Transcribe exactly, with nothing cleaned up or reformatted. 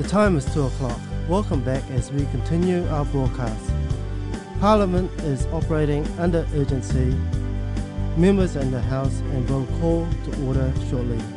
time is two o'clock. Welcome back as we continue our broadcast. Parliament is operating under urgency. Members in the House and will call to order shortly.